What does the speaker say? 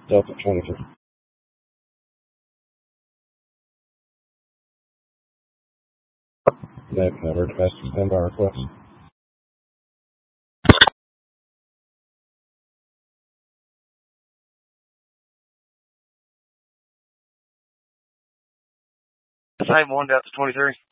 Delta 23. Nav covered. Fastest standby request. Same 1 Delta 23.